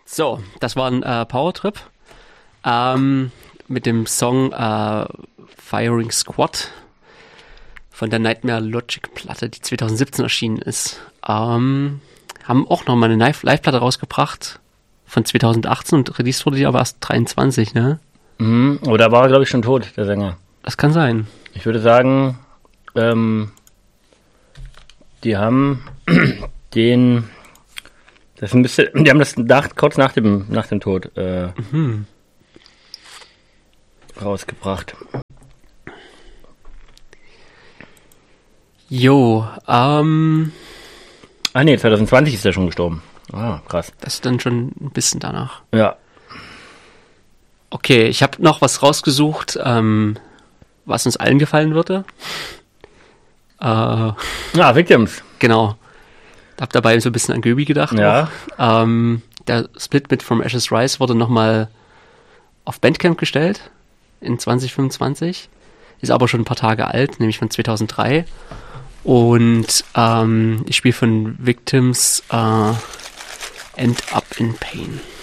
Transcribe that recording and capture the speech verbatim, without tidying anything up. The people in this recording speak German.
So, das war ein äh, Powertrip ähm, mit dem Song äh, Firing Squad von der Nightmare Logic Platte, die zwanzig siebzehn erschienen ist. Ähm, haben auch noch mal eine Live-Platte rausgebracht von zwanzig achtzehn und released wurde die aber erst dreiundzwanzig, ne? Mhm, aber da war er, glaube ich, schon tot, der Sänger. Das kann sein. Ich würde sagen, ähm, die haben den, das ist ein bisschen, die haben das nach, kurz nach dem, nach dem Tod äh, mhm. rausgebracht. Jo, ähm... Ah nee, zwanzig zwanzig ist er schon gestorben. Ah, krass. Das ist dann schon ein bisschen danach. Ja. Okay, ich habe noch was rausgesucht, ähm, was uns allen gefallen würde. Äh, ah, Victims. Genau. Hab dabei so ein bisschen an Göbi gedacht. Ja. Ähm, der Split mit From Ashes Rise wurde nochmal auf Bandcamp gestellt in zwanzig fünfundzwanzig. Ist aber schon ein paar Tage alt, nämlich von zweitausenddrei. Und ähm, ich spiele von Victims äh, End Up in Pain.